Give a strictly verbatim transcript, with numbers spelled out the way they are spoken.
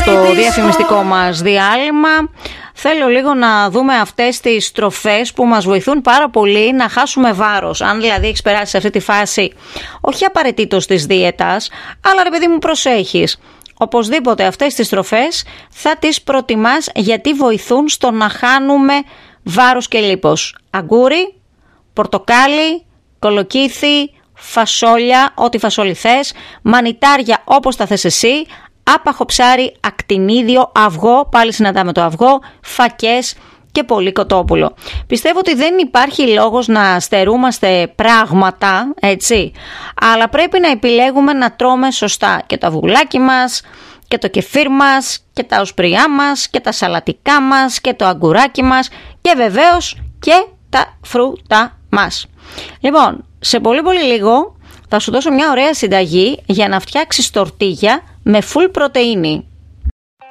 στο διαφημιστικό μας διάλειμμα. Θέλω λίγο να δούμε αυτές τις τροφές που μας βοηθούν πάρα πολύ να χάσουμε βάρος. Αν δηλαδή έχεις περάσει σε αυτή τη φάση, όχι απαραίτητος της δίαιτας, αλλά ρε παιδί μου προσέχεις. Οπωσδήποτε αυτές τις τροφές θα τις προτιμάς γιατί βοηθούν στο να χάνουμε βάρος και λίπος. Αγκούρι, πορτοκάλι, κολοκύθι, φασόλια, ό,τι φασόλι θες, μανιτάρια όπως τα θες εσύ, άπαχο ψάρι, ακτινίδιο, αυγό, πάλι συναντάμε το αυγό, φακές και πολύ κοτόπουλο. Πιστεύω ότι δεν υπάρχει λόγος να στερούμαστε πράγματα, έτσι, αλλά πρέπει να επιλέγουμε να τρώμε σωστά και το αυγουλάκι μας και το κεφίρ μας και τα οσπριά μας και τα σαλατικά μας και το αγκουράκι μας και βεβαίως και τα φρούτα μας. Λοιπόν, σε πολύ πολύ λίγο θα σου δώσω μια ωραία συνταγή για να φτιάξεις τορτίγια με full πρωτεΐνη.